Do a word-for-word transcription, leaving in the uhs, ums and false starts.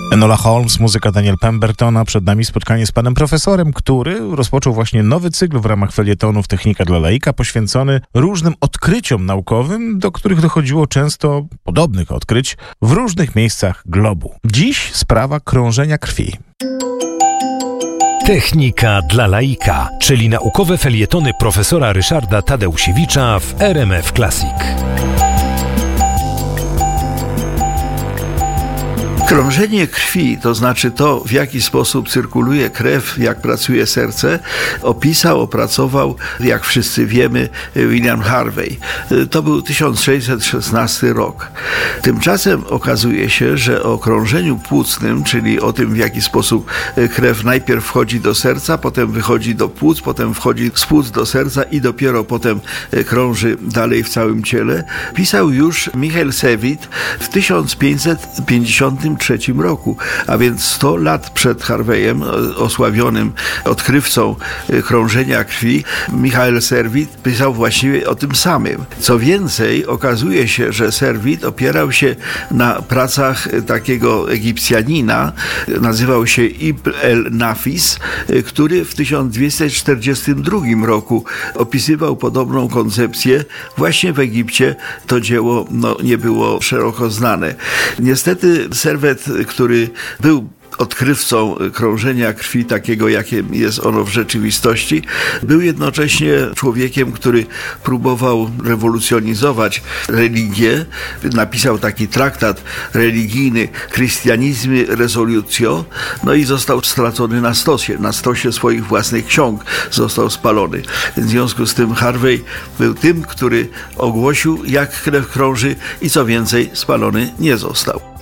Enola Holmes, muzyka Daniel Pembertona. Przed nami spotkanie z panem profesorem, który rozpoczął właśnie nowy cykl w ramach felietonów Technika dla laika, poświęcony różnym odkryciom naukowym, do których dochodziło często podobnych odkryć w różnych miejscach globu. Dziś sprawa krążenia krwi. Technika dla laika, czyli naukowe felietony profesora Ryszarda Tadeusiewicza w R M F Classic. Krążenie krwi, to znaczy to, w jaki sposób cyrkuluje krew, jak pracuje serce, opisał, opracował, jak wszyscy wiemy, William Harvey. To był tysiąc sześćset szesnasty rok. Tymczasem okazuje się, że o krążeniu płucnym, czyli o tym, w jaki sposób krew najpierw wchodzi do serca, potem wychodzi do płuc, potem wchodzi z płuc do serca i dopiero potem krąży dalej w całym ciele, pisał już Michael Servet w tysiąc pięćset pięćdziesiątym trzecim roku, a więc sto lat przed Harveyem, osławionym odkrywcą krążenia krwi. Michael Servet pisał właściwie o tym samym. Co więcej, okazuje się, że Servet opierał się na pracach takiego Egipcjanina, nazywał się Ibn el-Nafis, który w tysiąc dwieście czterdziestym drugim roku opisywał podobną koncepcję. Właśnie w Egipcie to dzieło no, nie było szeroko znane. Niestety Servet, który był odkrywcą krążenia krwi takiego, jakim jest ono w rzeczywistości, był jednocześnie człowiekiem, który próbował rewolucjonizować religię. Napisał taki traktat religijny Christianisme Resolutio, no i został stracony na stosie. Na stosie swoich własnych ksiąg został spalony. W związku z tym Harvey był tym, który ogłosił, jak krew krąży i co więcej, spalony nie został.